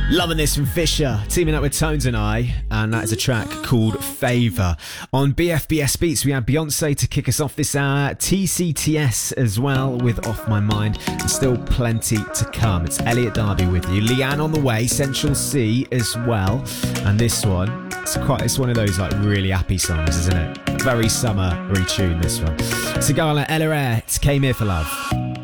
Loving this from Fisher, teaming up with Tones and I, and that is a track called Favour. On BFBS Beats, we have Beyonce to kick us off this hour, TCTS as well with Off My Mind, and still plenty to come. It's Elliot Darby with you, Leanne on the way, Central C as well, and this one, it's one of those like really happy songs, isn't it? Very summer tune, this one. Sigala, Ella Air, it's Came Here for Love.